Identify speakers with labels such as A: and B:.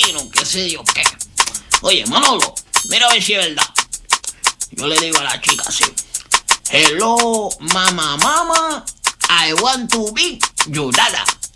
A: vecino, qué sé yo qué. Oye, Manolo, mira a ver si es verdad. Yo le digo a la chica así: hello, mama, I want to be your dada.